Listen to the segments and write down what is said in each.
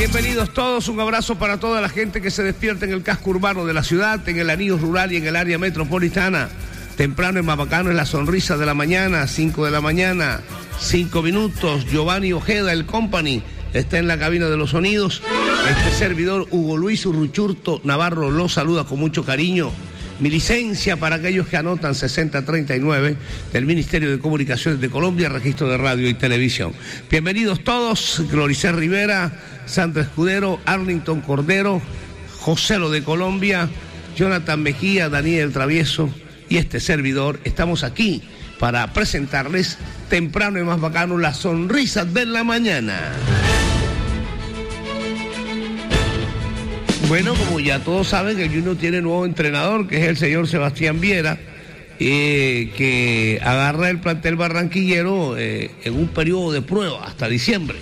Bienvenidos todos, un abrazo para toda la gente que se despierta en el casco urbano de la ciudad, en el anillo rural y en el área metropolitana. Temprano en Mabacano es la sonrisa de la mañana, 5 de la mañana, 5 minutos. Giovanni Ojeda, el company, está en la cabina de los sonidos. Este servidor, Hugo Luis Urruchurto Navarro, los saluda con mucho cariño. Mi licencia para aquellos que anotan 6039 del Ministerio de Comunicaciones de Colombia, registro de radio y televisión. Bienvenidos todos, Gloricé Rivera, Sandra Escudero, Arlington Cordero, Joselo de Colombia, Jonathan Mejía, Daniel Travieso y este servidor. Estamos aquí para presentarles temprano y más bacano las sonrisas de la mañana. Bueno, como ya todos saben, el Junior tiene nuevo entrenador, que es el señor Sebastián Viera, que agarra el plantel barranquillero en un periodo de prueba hasta diciembre.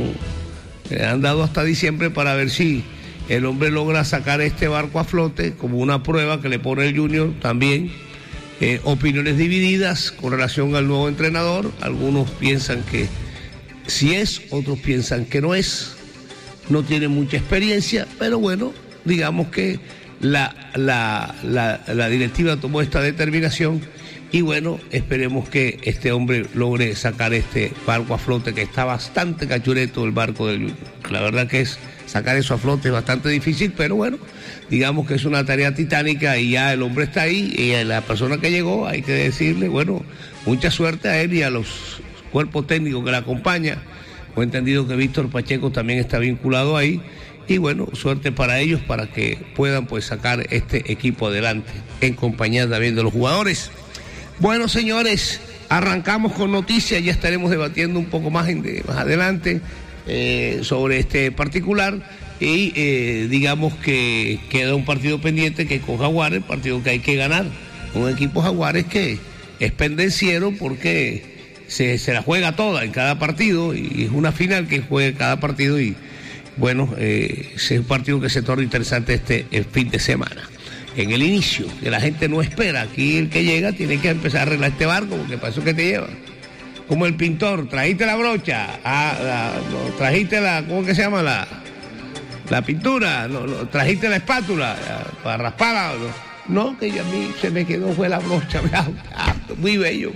Han dado hasta diciembre para ver si el hombre logra sacar este barco a flote, como una prueba que le pone el Junior también. Opiniones divididas con relación al nuevo entrenador. Algunos piensan que sí es, otros piensan que no es. No tiene mucha experiencia, pero bueno, digamos que la directiva tomó esta determinación y bueno, esperemos que este hombre logre sacar este barco a flote, que está bastante cachureto el barco del Junior. La verdad que sacar eso a flote es bastante difícil, pero bueno, digamos que es una tarea titánica y ya el hombre está ahí y a la persona que llegó hay que decirle, bueno, mucha suerte a él y a los cuerpos técnicos que la acompañan. He entendido que Víctor Pacheco también está vinculado ahí y bueno, suerte para ellos para que puedan pues sacar este equipo adelante en compañía también de los jugadores. Bueno, señores, arrancamos con noticias, ya estaremos debatiendo un poco más adelante sobre este particular y digamos que queda un partido pendiente que es con Jaguares, partido que hay que ganar, un equipo Jaguares que es pendenciero porque se la juega toda en cada partido y es una final que juega cada partido y bueno, es un partido que se torna interesante el fin de semana. En el inicio, que la gente no espera, aquí el que llega tiene que empezar a arreglar este barco porque para eso que te lleva. Como el pintor, trajiste la brocha, trajiste ¿cómo que se llama? La pintura, trajiste la espátula para rasparla. No, que a mí se me quedó fue la brocha, muy bello.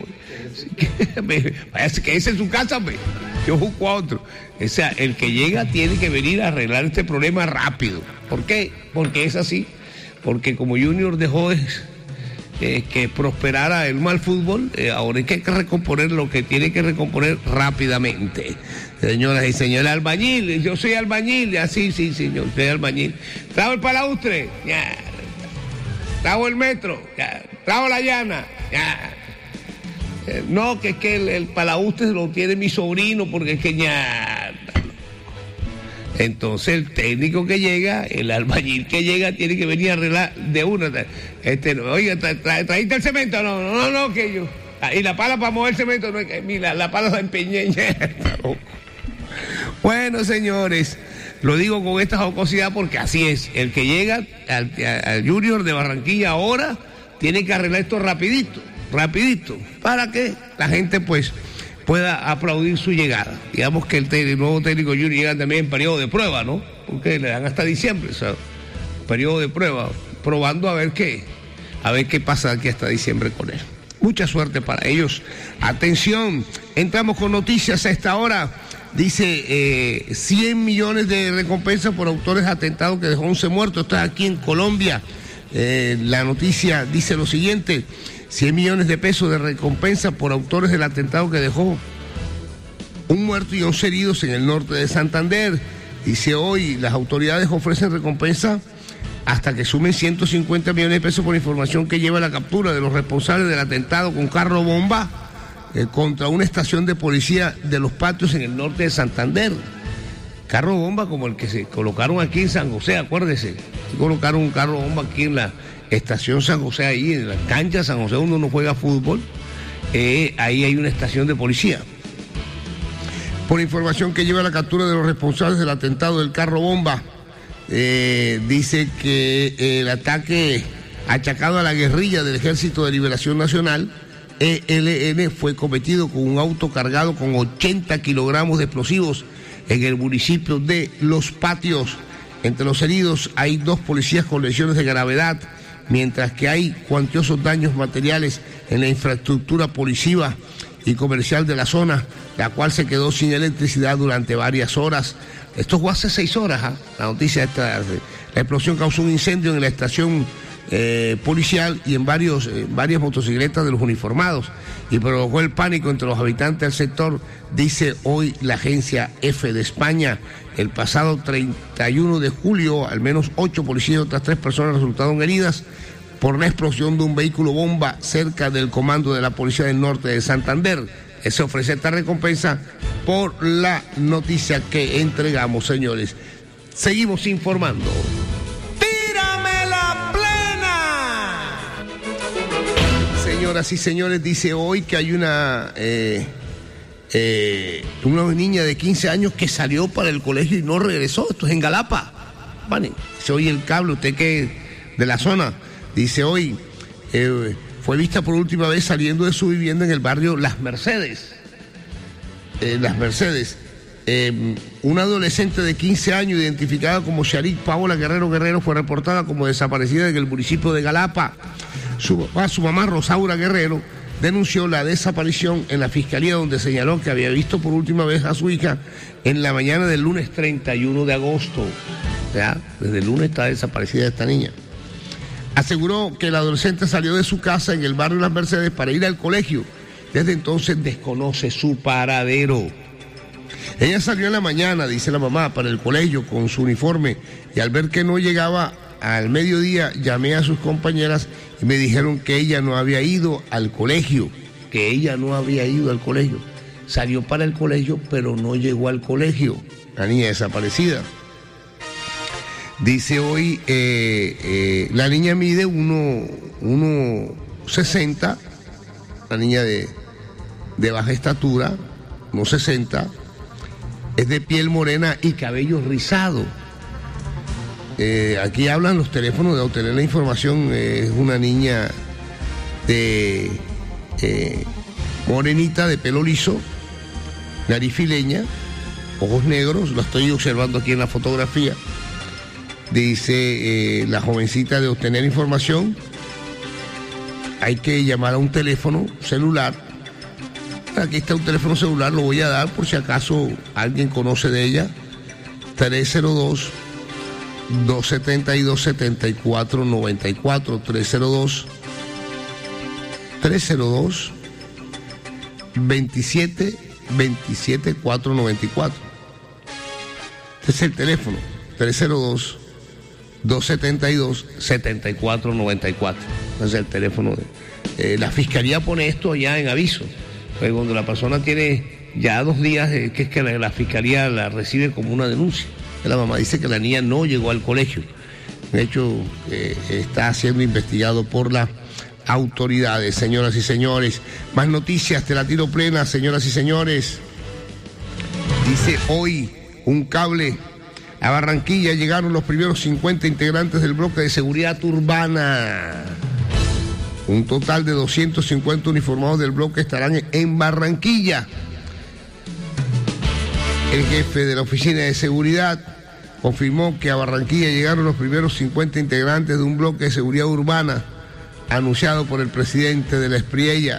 Parece que ese es su casa, yo busco a otro. O sea, el que llega tiene que venir a arreglar este problema rápido. ¿Por qué? Porque es así. Porque como Junior dejó que prosperara el mal fútbol, ahora hay que recomponer lo que tiene que recomponer rápidamente. Señoras y señores, albañil, yo soy albañil, así, sí, señor, soy albañil. Trajo el palaustre, ya. Trajo el metro, ya. Trajo la llana, ya. No, que es que el palaustre lo tiene mi sobrino, porque es que ya. Entonces el técnico que llega, el albañil que llega, tiene que venir a arreglar de una. Oiga, ¿trajiste el cemento? No, que yo. Y la pala para mover el cemento, no, mira, la pala la empeñé. Bueno, señores, lo digo con esta jocosidad porque así es. El que llega al Junior de Barranquilla ahora tiene que arreglar esto rapidito, para que la gente pues pueda aplaudir su llegada. Digamos que el nuevo técnico Junior llega también en periodo de prueba, ¿no? Porque le dan hasta diciembre, o sea, periodo de prueba, probando a ver qué pasa aquí hasta diciembre con él. Mucha suerte para ellos. Atención, entramos con noticias a esta hora. Dice 100 millones de recompensa por autores de atentados que dejó 11 muertos. Esto es aquí en Colombia. La noticia dice lo siguiente: 100 millones de pesos de recompensa por autores del atentado que dejó un muerto y 11 heridos en el norte de Santander. Dice hoy, las autoridades ofrecen recompensa hasta que sumen 150 millones de pesos por información que lleva a la captura de los responsables del atentado con carro bomba contra una estación de policía de Los Patios en el norte de Santander. Carro bomba como el que se colocaron aquí en San José, acuérdese. Se colocaron un carro bomba aquí en la estación San José, ahí en la cancha San José, uno no juega fútbol, ahí hay una estación de policía. Por información que lleva a la captura de los responsables del atentado del carro bomba, dice que el ataque achacado a la guerrilla del Ejército de Liberación Nacional, ELN, fue cometido con un auto cargado con 80 kilogramos de explosivos en el municipio de Los Patios. Entre los heridos hay 2 policías con lesiones de gravedad, mientras que hay cuantiosos daños materiales en la infraestructura policiva y comercial de la zona, la cual se quedó sin electricidad durante varias horas. Esto fue hace 6 horas, la noticia esta. La explosión causó un incendio en la estación policial y en varias motocicletas de los uniformados y provocó el pánico entre los habitantes del sector, dice hoy la agencia EFE de España. El pasado 31 de julio, al menos 8 policías y otras 3 personas resultaron heridas por la explosión de un vehículo bomba cerca del comando de la Policía del Norte de Santander. Se ofrece esta recompensa por la noticia que entregamos, señores. Seguimos informando. ¡Tírame la plena! Señoras y señores, dice hoy que hay una niña de 15 años que salió para el colegio y no regresó. Esto es en Galapa. Vale, se oye el cable, usted que es de la zona. Dice hoy, fue vista por última vez saliendo de su vivienda en el barrio Las Mercedes. Una adolescente de 15 años identificada como Sharik Paola Guerrero fue reportada como desaparecida en el municipio de Galapa. Su mamá Rosaura Guerrero denunció la desaparición en la fiscalía, donde señaló que había visto por última vez a su hija en la mañana del lunes 31 de agosto. O sea, desde el lunes está desaparecida esta niña. Aseguró que el adolescente salió de su casa en el barrio Las Mercedes para ir al colegio. Desde entonces desconoce su paradero. Ella salió en la mañana, dice la mamá, para el colegio con su uniforme y al ver que no llegaba al mediodía llamé a sus compañeras y me dijeron que ella no había ido al colegio, Salió para el colegio pero no llegó al colegio. La niña desaparecida. Dice hoy, la niña mide 1,60, la niña de baja estatura, 1,60, es de piel morena y cabello rizado. Aquí hablan los teléfonos de obtener la información. Es una niña de morenita, de pelo liso, nariz fileña, ojos negros, lo estoy observando aquí en la fotografía. Dice la jovencita de obtener información, hay que llamar a un teléfono celular. Aquí está un teléfono celular, lo voy a dar por si acaso alguien conoce de ella. 302-272-7494, 302-27-494. Este es el teléfono, 302-272-7494. Ese es el teléfono. La fiscalía pone esto ya en aviso. Cuando la persona tiene ya 2 días, que es que la fiscalía la recibe como una denuncia. La mamá dice que la niña no llegó al colegio. De hecho, está siendo investigado por las autoridades, señoras y señores. Más noticias, te la tiro plena, señoras y señores. Dice hoy un cable. A Barranquilla llegaron los primeros 50 integrantes del bloque de seguridad urbana. Un total de 250 uniformados del bloque estarán en Barranquilla. El jefe de la Oficina de Seguridad confirmó que a Barranquilla llegaron los primeros 50 integrantes de un bloque de seguridad urbana anunciado por el presidente de la Espriella.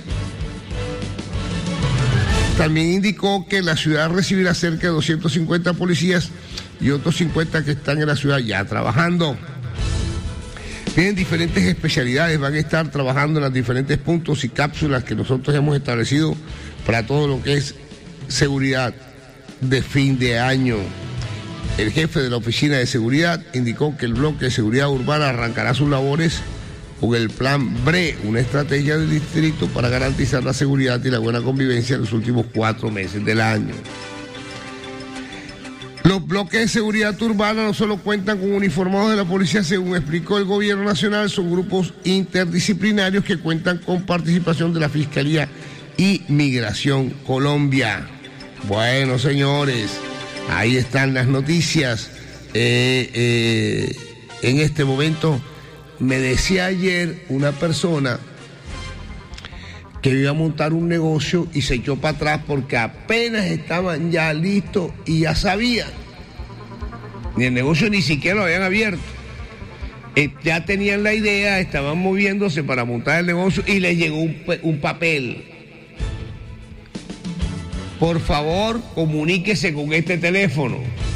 También indicó que la ciudad recibirá cerca de 250 policías y otros 50 que están en la ciudad ya trabajando. Tienen diferentes especialidades, van a estar trabajando en los diferentes puntos y cápsulas que nosotros hemos establecido para todo lo que es seguridad de fin de año. El jefe de la Oficina de Seguridad indicó que el bloque de seguridad urbana arrancará sus labores con el plan BRE, una estrategia del distrito para garantizar la seguridad y la buena convivencia en los últimos 4 meses del año. Los bloques de seguridad urbana no solo cuentan con uniformados de la policía, según explicó el gobierno nacional, son grupos interdisciplinarios que cuentan con participación de la Fiscalía y Migración Colombia. Bueno, señores, ahí están las noticias. En este momento me decía ayer una persona que iba a montar un negocio y se echó para atrás porque apenas estaban ya listos y ya sabían. Ni el negocio ni siquiera lo habían abierto. Ya tenían la idea, estaban moviéndose para montar el negocio y les llegó un papel. Por favor, comuníquese con este teléfono.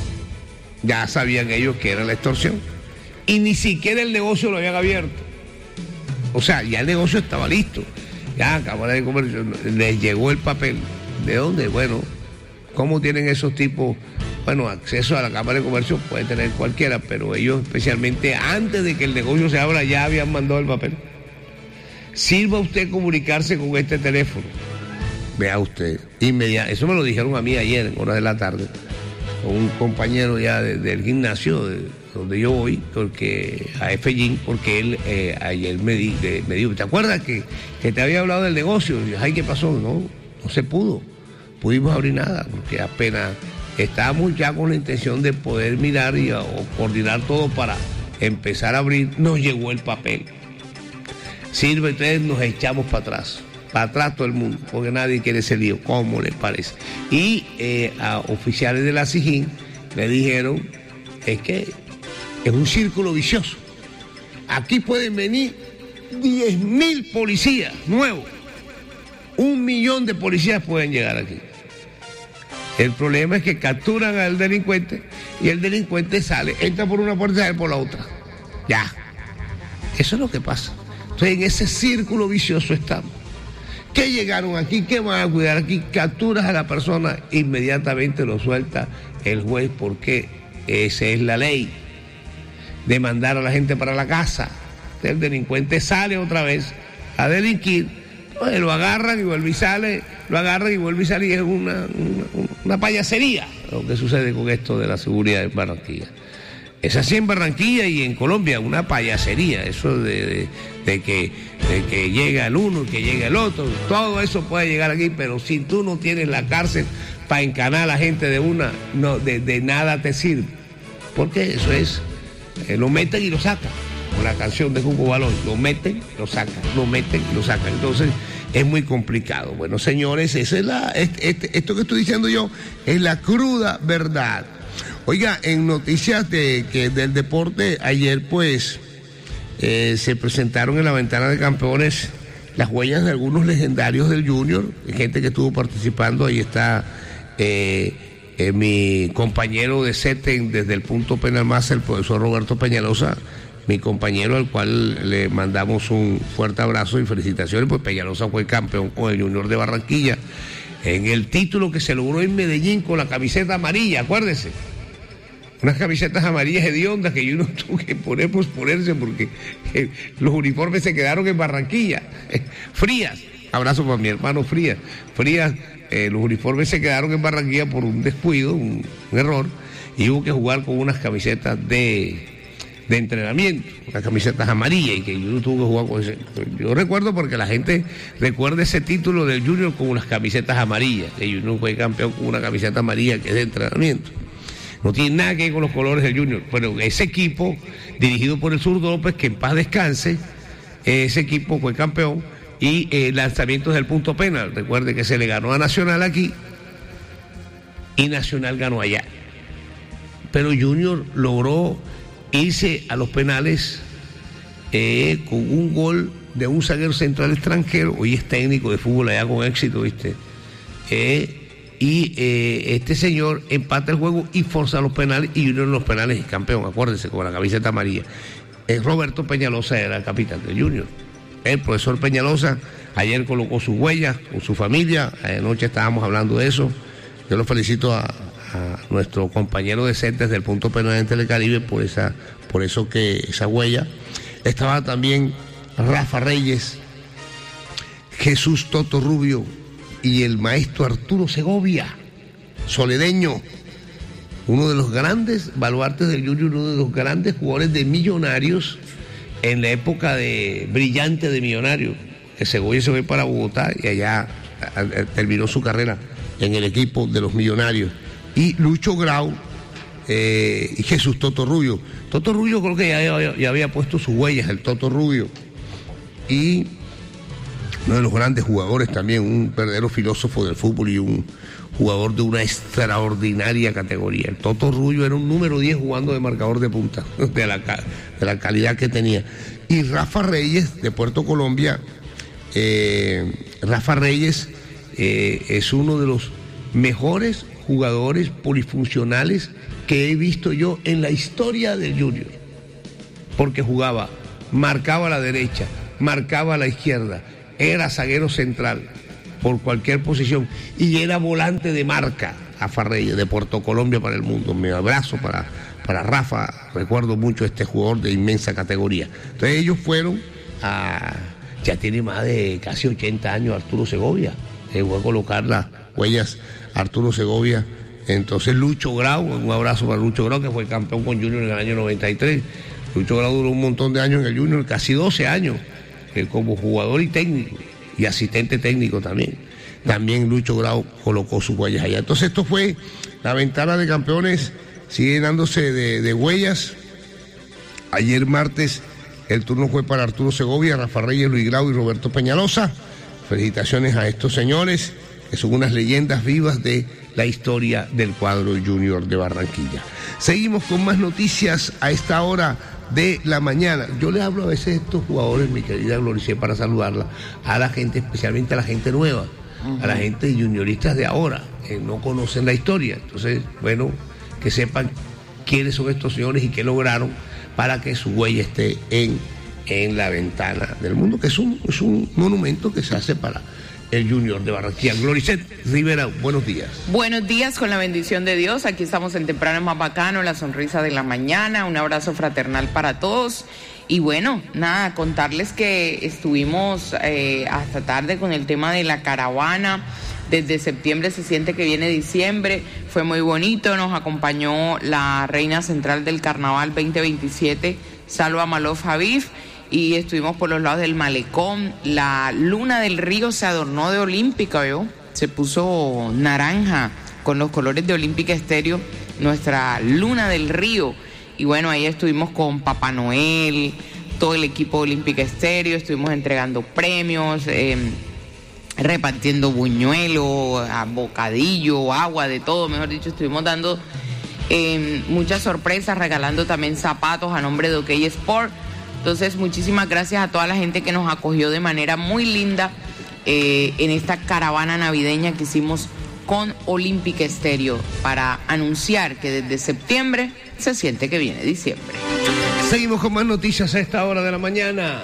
Ya sabían ellos que era la extorsión. Y ni siquiera el negocio lo habían abierto. O sea, ya el negocio estaba listo. Ya, Cámara de Comercio, les llegó el papel. ¿De dónde? Bueno, ¿cómo tienen esos tipos? Bueno, acceso a la Cámara de Comercio puede tener cualquiera, pero ellos especialmente antes de que el negocio se abra ya habían mandado el papel. Sirva usted comunicarse con este teléfono. Vea usted, inmediato. Eso me lo dijeron a mí ayer en horas de la tarde, con un compañero ya del gimnasio donde yo voy, porque a FGIN, porque él ayer me dijo, ¿te acuerdas que te había hablado del negocio? Y yo, ay, ¿qué pasó? No se pudo. Pudimos abrir nada, porque apenas estábamos ya con la intención de poder mirar o coordinar todo para empezar a abrir, nos llegó el papel. Sirve, entonces nos echamos para atrás todo el mundo, porque nadie quiere ese lío, ¿cómo les parece? Y a oficiales de la SIJIN me dijeron, es que es un círculo vicioso. Aquí pueden venir 10.000 policías nuevos. 1 millón de policías pueden llegar aquí. El problema es que capturan al delincuente y el delincuente sale, entra por una puerta y sale por la otra. Ya. Eso es lo que pasa. Entonces en ese círculo vicioso estamos. ¿Qué llegaron aquí? ¿Qué van a cuidar aquí? Capturas a la persona, inmediatamente lo suelta el juez porque esa es la ley de mandar a la gente para la casa. El delincuente sale otra vez a delinquir, pues lo agarran y vuelve y sale, lo agarran y vuelve y sale, y es una payasería lo que sucede con esto de la seguridad en Barranquilla. Es así en Barranquilla y en Colombia, una payasería, eso de que llega el uno y que llega el otro, todo eso puede llegar aquí, pero si tú no tienes la cárcel para encanar a la gente de una, no, de nada te sirve, porque eso es, lo meten y lo sacan, con la canción de Cuco Balón, lo meten, lo sacan, lo meten y lo sacan, entonces es muy complicado. Bueno, señores, esa es esto que estoy diciendo yo es la cruda verdad. Oiga, en noticias del deporte, ayer pues se presentaron en la ventana de campeones las huellas de algunos legendarios del Junior, gente que estuvo participando. Ahí está mi compañero de CETEN desde el punto penal más, el profesor Roberto Peñalosa, mi compañero al cual le mandamos un fuerte abrazo y felicitaciones, pues Peñalosa fue campeón con el Junior de Barranquilla en el título que se logró en Medellín con la camiseta amarilla, acuérdense. Unas camisetas amarillas hediondas que yo no tuve que ponerse porque los uniformes se quedaron en Barranquilla, frías. Abrazo para mi hermano Frías. Los uniformes se quedaron en Barranquilla por un descuido, un error, y hubo que jugar con unas camisetas de entrenamiento, unas camisetas amarillas, y que yo no tuve que jugar con ese. Yo recuerdo porque la gente recuerda ese título del Junior con unas camisetas amarillas. El Junior fue campeón con una camiseta amarilla que es de entrenamiento. No tiene nada que ver con los colores del Junior, pero ese equipo, dirigido por el Zurdo López, que en paz descanse, ese equipo fue campeón, y lanzamientos del punto penal. Recuerde que se le ganó a Nacional aquí, y Nacional ganó allá. Pero Junior logró irse a los penales con un gol de un zaguero central extranjero, hoy es técnico de fútbol allá con éxito, ¿viste? Este señor empata el juego y forza los penales, y Junior en los penales es campeón, acuérdense, con la camiseta amarilla. Roberto Peñalosa era el capitán del Junior. El profesor Peñalosa ayer colocó sus huellas con su familia, anoche estábamos hablando de eso. Yo lo felicito a nuestro compañero de CETES del punto penal en Telecaribe por esa huella. Estaba también Rafa Reyes, Jesús Toto Rubio y el maestro Arturo Segovia, soledeño, uno de los grandes baluartes del Junior, uno de los grandes jugadores de Millonarios en la época brillante de Millonarios, que Segovia se fue para Bogotá y allá terminó su carrera en el equipo de los Millonarios. Y Lucho Grau y Jesús Toto Rubio. Toto Rubio creo que ya había puesto sus huellas, el Toto Rubio. Y uno de los grandes jugadores también, un verdadero filósofo del fútbol y un jugador de una extraordinaria categoría. El Toto Rullo era un número 10 jugando de marcador de punta, de la calidad que tenía. Y Rafa Reyes, de Puerto Colombia, Rafa Reyes es uno de los mejores jugadores polifuncionales que he visto yo en la historia del Junior, porque jugaba, marcaba a la derecha, marcaba a la izquierda, era zaguero central por cualquier posición y era volante de marca. Rafa Reyes, de Puerto Colombia para el mundo. Mi abrazo para Rafa, recuerdo mucho este jugador de inmensa categoría. Entonces ellos fueron ya tiene más de casi 80 años Arturo Segovia, voy a colocar las huellas Arturo Segovia. Entonces Lucho Grau, un abrazo para Lucho Grau, que fue campeón con Junior en el año 93. Lucho Grau duró un montón de años en el Junior, casi 12 años, como jugador y técnico, y asistente técnico también. También Lucho Grau colocó sus huellas allá. Entonces esto fue la ventana de campeones, sigue dándose de huellas. Ayer martes el turno fue para Arturo Segovia, Rafa Reyes, Luis Grau y Roberto Peñalosa. Felicitaciones a estos señores, que son unas leyendas vivas de la historia del cuadro Junior de Barranquilla. Seguimos con más noticias a esta hora de la mañana. Yo le hablo a veces a estos jugadores, mi querida Gloricé, para saludarla, a la gente, especialmente a la gente nueva, a la gente junioristas de ahora, que no conocen la historia. Entonces, bueno, que sepan quiénes son estos señores y qué lograron para que su huella esté en la ventana del mundo, que es un monumento que se hace para el Junior de Barranquilla. Gloricet Rivera, buenos días. Buenos días, con la bendición de Dios. Aquí estamos en Temprano Más Bacano, la sonrisa de la mañana. Un abrazo fraternal para todos. Y bueno, nada, contarles que estuvimos hasta tarde con el tema de la caravana. Desde septiembre se siente que viene diciembre. Fue muy bonito. Nos acompañó la reina central del Carnaval 2027, Salva Malouf Habib. Y estuvimos por los lados del malecón. La luna del río se adornó de olímpica, ¿vio? Se puso naranja con los colores de Olímpica Estéreo, nuestra luna del río. Y bueno, ahí estuvimos con Papá Noel, todo el equipo de Olímpica Estéreo, estuvimos entregando premios, repartiendo buñuelo, bocadillo, agua, de todo, mejor dicho, estuvimos dando muchas sorpresas, regalando también zapatos a nombre de OK Sport. Entonces, muchísimas gracias a toda la gente que nos acogió de manera muy linda en esta caravana navideña que hicimos con Olímpica Estéreo para anunciar que desde septiembre se siente que viene diciembre. Seguimos con más noticias a esta hora de la mañana.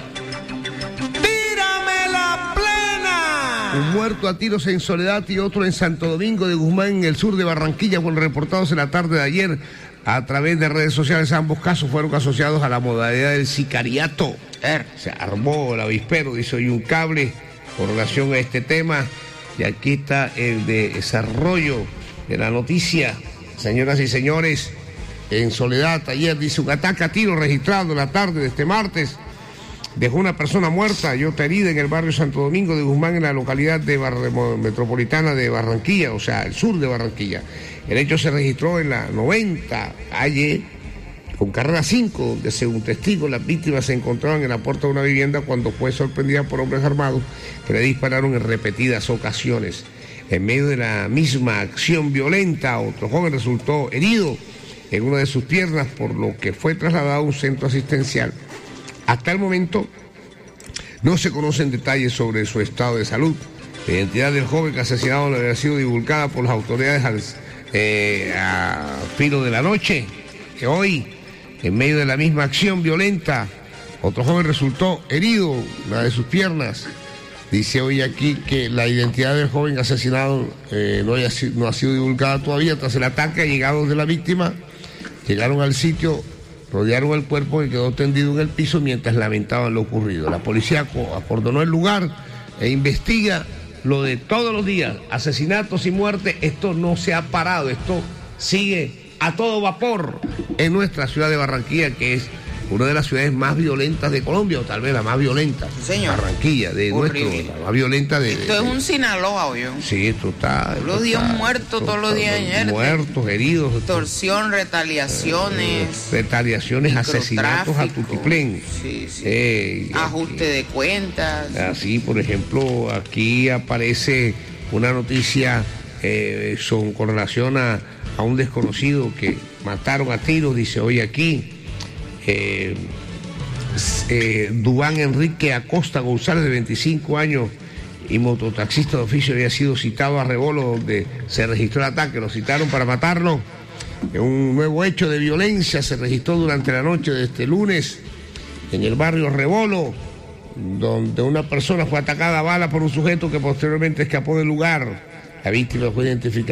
¡Tírame la plena! Un muerto a tiros en Soledad y otro en Santo Domingo de Guzmán, en el sur de Barranquilla, fueron reportados en la tarde de ayer a través de redes sociales. Ambos casos fueron asociados a la modalidad del sicariato. Se armó el avispero, dice hoy un cable con relación a este tema. Y aquí está el desarrollo de la noticia. Señoras y señores, en Soledad ayer dice un ataque a tiro registrado en la tarde de este martes. Dejó una persona muerta y otra herida en el barrio Santo Domingo de Guzmán, en la localidad metropolitana de Barranquilla, o sea, el sur de Barranquilla. El hecho se registró en la 90 calle con carrera 5, donde según testigos las víctimas se encontraban en la puerta de una vivienda cuando fue sorprendida por hombres armados que le dispararon en repetidas ocasiones. En medio de la misma acción violenta, otro joven resultó herido en una de sus piernas, por lo que fue trasladado a un centro asistencial. Hasta el momento no se conocen detalles sobre su estado de salud. La identidad del joven asesinado no había sido divulgada por las autoridades a filo de la noche, que hoy, en medio de la misma acción violenta, otro joven resultó herido, una de sus piernas. Dice hoy aquí que la identidad del joven asesinado no ha sido divulgada todavía. Tras el ataque, llegados de la víctima, llegaron al sitio, rodearon el cuerpo que quedó tendido en el piso mientras lamentaban lo ocurrido. La policía acordonó el lugar e investiga lo de todos los días, asesinatos y muertes. Esto no se ha parado, esto sigue a todo vapor en nuestra ciudad de Barranquilla, que es una de las ciudades más violentas de Colombia, o tal vez la más violenta. Sí, señor. Barranquilla, de Horrible. la más violenta de... Esto es un Sinaloa, oye. Sí, esto está... Todos los días muertos, todos los días muertos, heridos. Extorsión, retaliaciones, asesinatos a microtráfico. tutiplén. Sí, sí. Ajuste de cuentas. Así, por ejemplo, aquí aparece una noticia con relación a un desconocido que mataron a tiros, dice hoy aquí. Duván Enrique Acosta González, de 25 años y mototaxista de oficio, había sido citado a Rebolo, donde se registró el ataque. Lo citaron para matarlo. Un nuevo hecho de violencia se registró durante la noche de este lunes en el barrio Rebolo, donde una persona fue atacada a bala por un sujeto que posteriormente escapó del lugar. La víctima fue identificada